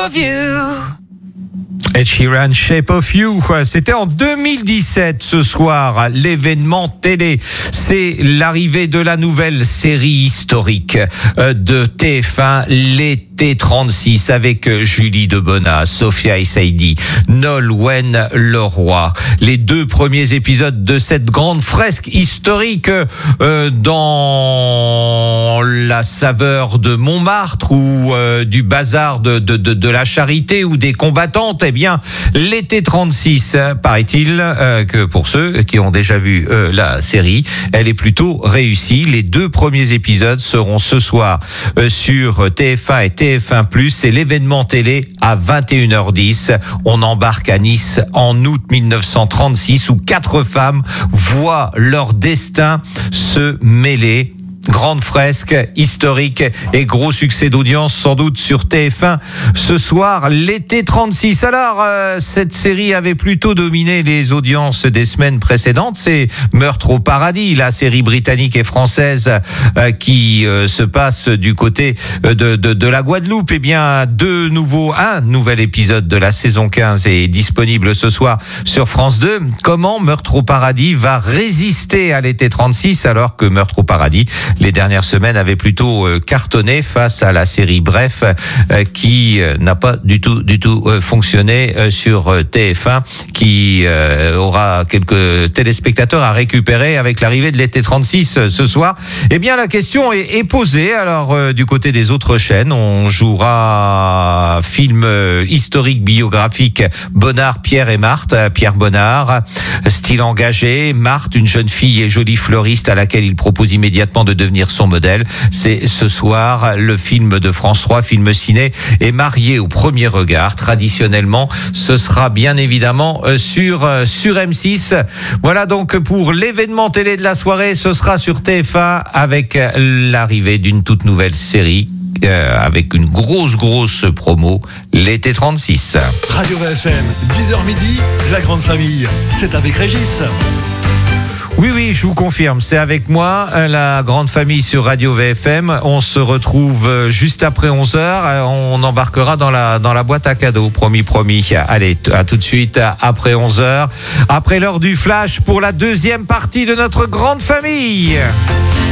of You. Ed Sheeran, Shape of You. C'était en 2017 ce soir, l'événement télé. C'est l'arrivée de la nouvelle série historique de TF1, l'été 36, avec Julie Debona, Sophia Essaidi, Nolwenn Leroy. Les 2 premiers épisodes de cette grande fresque historique dans la saveur de Montmartre ou du bazar de la Charité ou des combattantes. Eh bien, l'été 36, paraît-il que pour ceux qui ont déjà vu la série, elle est plutôt réussie. Les 2 premiers épisodes seront ce soir sur TF1 et TF1+. C'est l'événement télé à 21h10. On embarque à Nice en août 1936 où 4 femmes voient leur destin se mêler. Grande fresque historique et gros succès d'audience sans doute sur TF1 ce soir, l'été 36. Alors, cette série avait plutôt dominé les audiences des semaines précédentes. C'est Meurtre au paradis, la série britannique et française qui se passe du côté de la Guadeloupe. Eh bien, un nouvel épisode de la saison 15 est disponible ce soir sur France 2. Comment Meurtre au paradis va résister à l'été 36 alors que Meurtre au paradis, les dernières semaines, avait plutôt cartonné face à la série Bref qui n'a pas du tout fonctionné sur TF1, qui aura quelques téléspectateurs à récupérer avec l'arrivée de l'été 36 ce soir. Eh bien, la question est posée. Alors, du côté des autres chaînes, on jouera film historique biographique Bonnard, Pierre et Marthe. Pierre Bonnard, style engagé. Marthe, une jeune fille et jolie fleuriste à laquelle il propose immédiatement de devenir son modèle. C'est ce soir le film de France 3, film ciné, est Marié au premier regard. Traditionnellement, ce sera bien évidemment sur M6. Voilà donc pour l'événement télé de la soirée. Ce sera sur TF1 avec l'arrivée d'une toute nouvelle série avec une grosse promo, l'été 36. Radio VFM, 10h midi, la grande famille, c'est avec Régis. Oui, je vous confirme, c'est avec moi, la grande famille sur Radio VFM. On se retrouve juste après 11h. On embarquera dans la boîte à cadeaux, promis. Allez, à tout de suite, après 11h. Après l'heure du flash pour la deuxième partie de notre grande famille.